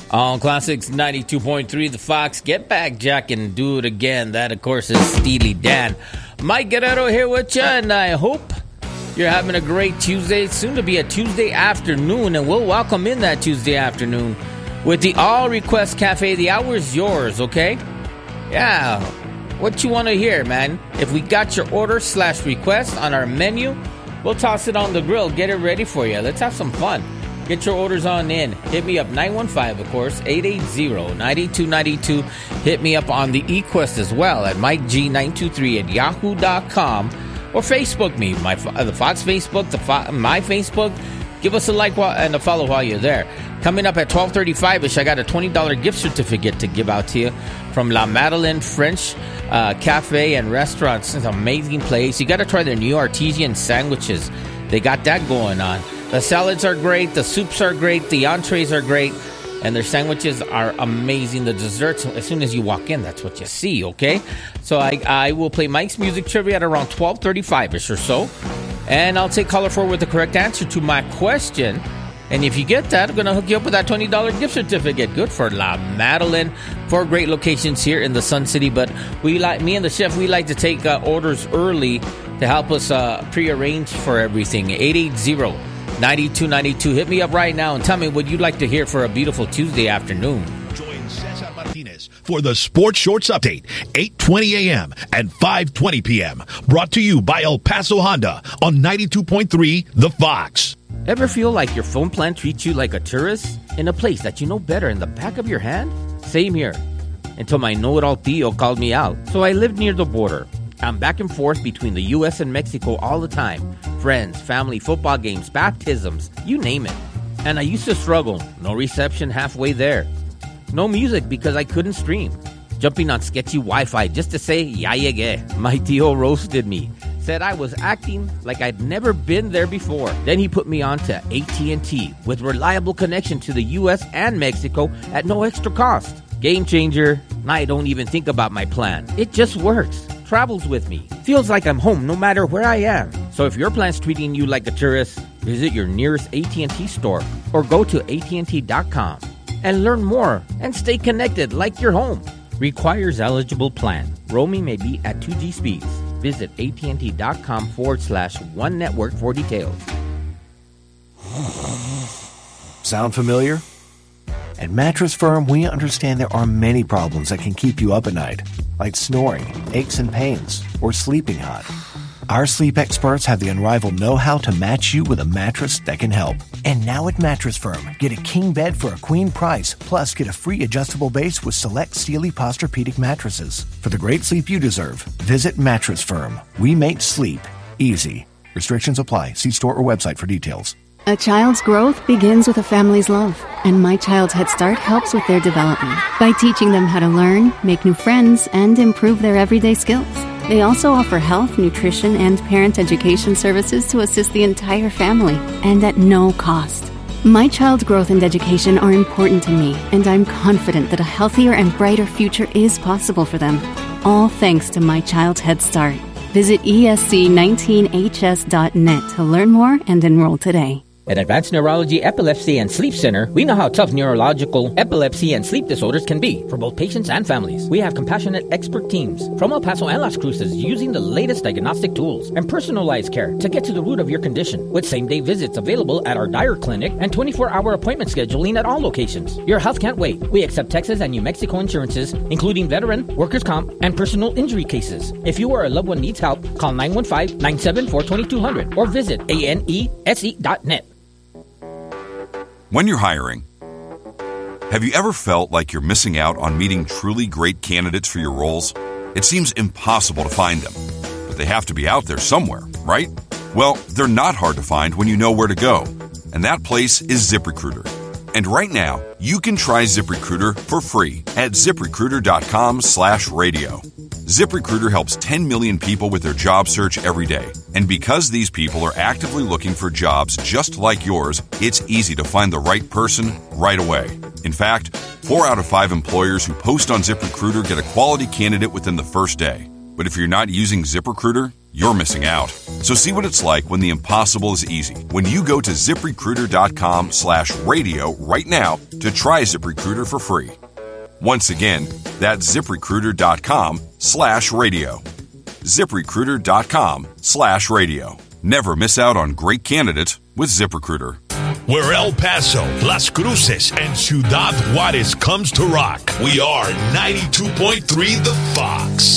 On Classics 92.3, The Fox. Get back, Jack, and do it again. That, of course, is Steely Dan. Mike Guerrero here with you, and I hope you're having a great Tuesday. It's soon to be a Tuesday afternoon, and we'll welcome in that Tuesday afternoon with the All Request Cafe. The hour's yours, okay? Yeah, what you want to hear, man? If we got your order/request on our menu, we'll toss it on the grill. Get it ready for you. Let's have some fun. Get your orders on in. Hit me up, 915, of course, 880-9292. Hit me up on the eQuest as well at MikeG923 at yahoo.com. Or Facebook me, the Fox Facebook, my Facebook. Give us a like and a follow while you're there. Coming up at 12:35ish, I got a $20 gift certificate to give out to you from La Madeleine French Cafe and Restaurant. It's an amazing place. You got to try their new artesian sandwiches. They got that going on. The salads are great. The soups are great. The entrees are great. And their sandwiches are amazing. The desserts, as soon as you walk in, that's what you see, okay? So I will play Mike's Music Trivia at around 12:35ish or so. And I'll take caller 4 with the correct answer to my question. And if you get that, I'm going to hook you up with that $20 gift certificate. Good for La Madeleine. 4 great locations here in the Sun City. But me and the chef, we like to take orders early to help us prearrange for everything. 880-9292. Hit me up right now and tell me what you'd like to hear for a beautiful Tuesday afternoon. Join Cesar Martinez for the Sports Shorts Update, 8:20 a.m. and 5:20 p.m. Brought to you by El Paso Honda on 92.3 The Fox. Ever feel like your phone plan treats you like a tourist in a place that you know better in the back of your hand? Same here. Until my know-it-all Theo called me out. So I lived near the border. I'm back and forth between the U.S. and Mexico all the time. Friends, family, football games, baptisms, you name it. And I used to struggle. No reception halfway there. No music because I couldn't stream. Jumping on sketchy Wi-Fi just to say, ya llegué. My Tio roasted me. Said I was acting like I'd never been there before. Then he put me on to AT&T with reliable connection to the U.S. and Mexico at no extra cost. Game changer. I don't even think about my plan. It just works. Travels with me. Feels like I'm home no matter where I am. So if your plan's treating you like a tourist, visit your nearest AT&T store or go to AT&T.com and learn more and stay connected like you're home. Requires eligible plan. Roaming may be at 2G speeds. Visit AT&T.com/one network for details. Sound familiar? At Mattress Firm, we understand there are many problems that can keep you up at night, like snoring, aches and pains, or sleeping hot. Our sleep experts have the unrivaled know-how to match you with a mattress that can help. And now at Mattress Firm, get a king bed for a queen price, plus get a free adjustable base with select Sealy Posturepedic mattresses. For the great sleep you deserve, visit Mattress Firm. We make sleep easy. Restrictions apply. See store or website for details. A child's growth begins with a family's love, and My Child's Head Start helps with their development by teaching them how to learn, make new friends, and improve their everyday skills. They also offer health, nutrition, and parent education services to assist the entire family, and at no cost. My child's growth and education are important to me, and I'm confident that a healthier and brighter future is possible for them. All thanks to My Child's Head Start. Visit esc19hs.net to learn more and enroll today. At Advanced Neurology Epilepsy and Sleep Center, we know how tough neurological epilepsy and sleep disorders can be for both patients and families. We have compassionate expert teams from El Paso and Las Cruces using the latest diagnostic tools and personalized care to get to the root of your condition, with same-day visits available at our Dyer Clinic and 24-hour appointment scheduling at all locations. Your health can't wait. We accept Texas and New Mexico insurances, including veteran, workers' comp, and personal injury cases. If you or a loved one needs help, call 915-974-2200 or visit anese.net. When you're hiring, have you ever felt like you're missing out on meeting truly great candidates for your roles? It seems impossible to find them, but they have to be out there somewhere, right? Well, they're not hard to find when you know where to go, and that place is ZipRecruiter. And right now, you can try ZipRecruiter for free at ZipRecruiter.com/radio. ZipRecruiter helps 10 million people with their job search every day. And because these people are actively looking for jobs just like yours, it's easy to find the right person right away. In fact, 4 out of 5 employers who post on ZipRecruiter get a quality candidate within the first day. But if you're not using ZipRecruiter, you're missing out. So see what it's like when the impossible is easy. When you go to ZipRecruiter.com/radio right now to try ZipRecruiter for free. Once again, that's ZipRecruiter.com/radio. ZipRecruiter.com/radio. Never miss out on great candidates with ZipRecruiter. Where El Paso, Las Cruces, and Ciudad Juarez comes to rock, we are 92.3 The Fox.